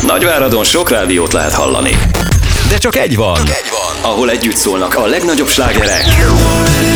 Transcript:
Nagyváradon sok rádiót lehet hallani, De csak egy van, ahol együtt szólnak a legnagyobb slágerek